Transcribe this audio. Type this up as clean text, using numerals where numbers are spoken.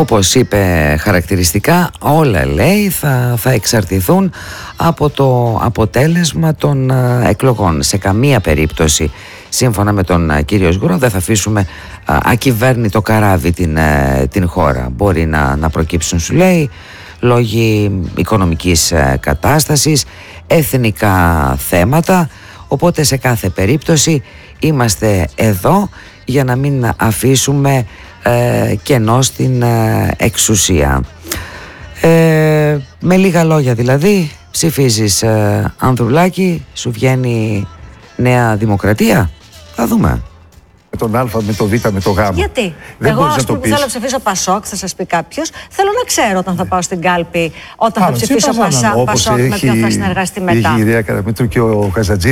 όπως είπε χαρακτηριστικά, όλα λέει θα εξαρτηθούν από το αποτέλεσμα των εκλογών. Σε καμία περίπτωση, σύμφωνα με τον κύριο Σγουρό, δεν θα αφήσουμε ακυβέρνητο καράβι την χώρα. Μπορεί να προκύψουν, σου λέει, λόγοι οικονομικής κατάστασης, εθνικά θέματα, οπότε σε κάθε περίπτωση είμαστε εδώ για να μην αφήσουμε κενό στην εξουσία. Με λίγα λόγια δηλαδή, ψηφίζεις Ανδρουλάκη, σου βγαίνει Νέα Δημοκρατία? Θα δούμε. Με τον Α, με το Β, με το Γ. Γιατί? Δεν εγώ, ας πούμε, που θέλω να ψηφίσω Πασόκ, θα σας πει κάποιος, θέλω να ξέρω όταν θα πάω στην κάλπη, όταν θα ψηφίσω Πασόκ, με ποιον θα συνεργαστεί μετά. Είχε η Ιδέα Καραμήτρου και ο Καζατζή.